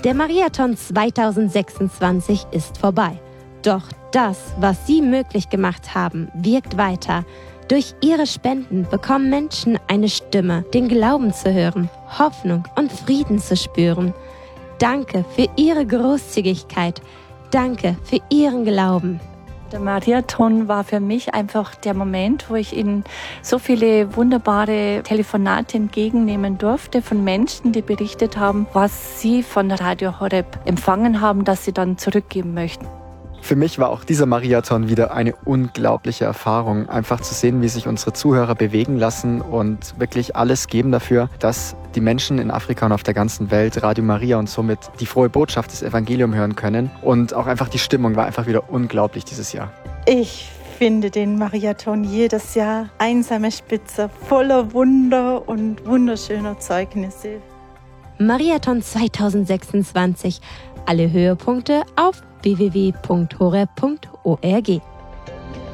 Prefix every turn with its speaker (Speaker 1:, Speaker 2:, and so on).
Speaker 1: Der Mariathon 2026 ist vorbei. Doch das, was Sie möglich gemacht haben, wirkt weiter. Durch Ihre Spenden bekommen Menschen eine Stimme, den Glauben zu hören, Hoffnung und Frieden zu spüren. Danke für Ihre Großzügigkeit. Danke für Ihren Glauben.
Speaker 2: Der Mariathon war für mich einfach der Moment, wo ich in so viele wunderbare Telefonate entgegennehmen durfte von Menschen, die berichtet haben, was sie von Radio Horeb empfangen haben, das sie dann zurückgeben möchten.
Speaker 3: Für mich war auch dieser Mariathon wieder eine unglaubliche Erfahrung, einfach zu sehen, wie sich unsere Zuhörer bewegen lassen und wirklich alles geben dafür, dass die Menschen in Afrika und auf der ganzen Welt Radio Maria und somit die frohe Botschaft des Evangeliums hören können. Und auch einfach die Stimmung war einfach wieder unglaublich dieses Jahr.
Speaker 4: Ich finde den Mariathon jedes Jahr einsame Spitze, voller Wunder und wunderschöner Zeugnisse.
Speaker 1: Mariathon 2026. Alle Höhepunkte auf www.horeb.org.